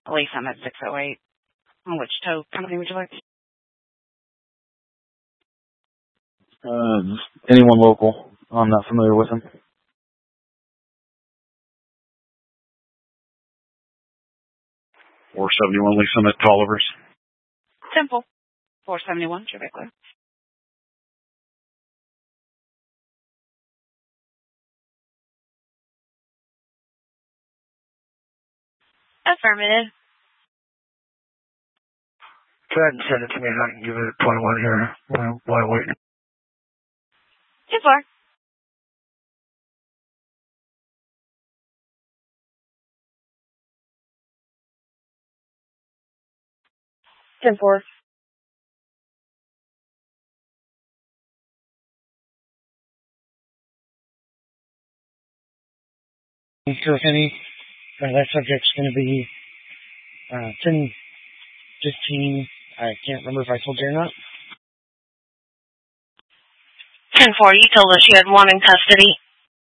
Elise, I'm at 608. Which tow company would you like? Anyone local. I'm not familiar with them. 471 Lee Summit to Oliver's. Temple. 471, Trevecla. Affirmative. Go ahead and send it to me and I can give it a 21 here while waiting. 2-4. Ten four. So Henny, that subject's going to be 10-15. I can't remember if I told you or not. 10-4, you told us you had one in custody.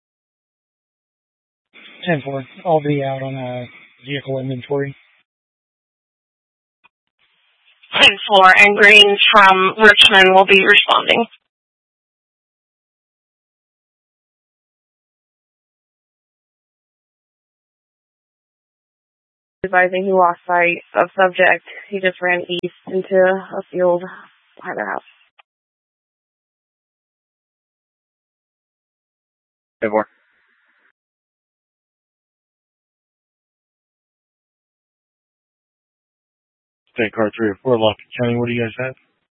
10-4. I'll be out on vehicle inventory. 10-4, and Green from Richmond will be responding. Advising he lost sight of subject. He just ran east into a field behind their house. 10-4. State car 304, Lockett County. What do you guys have?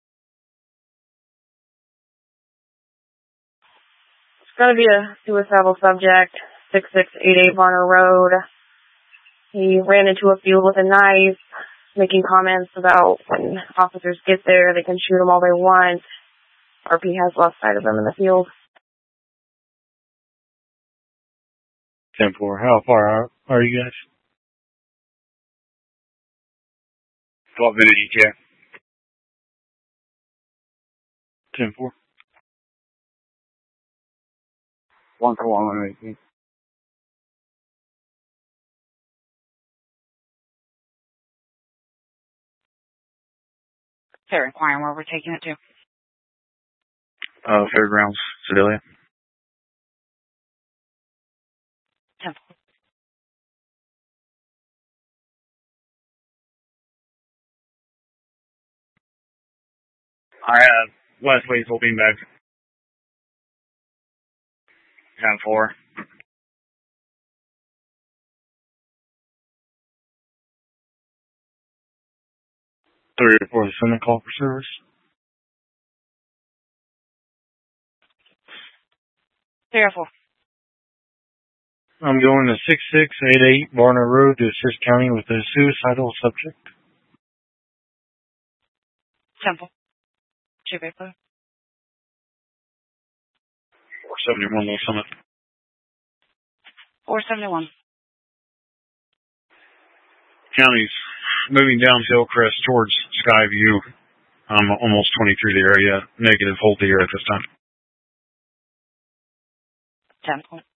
It's going to be a suicidal subject, 6688 Varner Road. He ran into a field with a knife, making comments about when officers get there, they can shoot him all they want. RP has lost sight of him in the field. 10-4. How far are you guys? 12 minute ETA. 10-4. 1-4-1-18. They're inquiring where we're taking it to. Fairgrounds, Sedalia. 10-4. Alright, Leslie's will be back. 10-4. 304, the Senate call for service. 304. I'm going to 6688 Varner Road to assist county with a suicidal subject. 10-4. Trevecla. 471 Little Summit. 471. County's moving down Hillcrest towards Skyview. I'm almost 20 through the area. Negative, hold the air at this time. 10-4.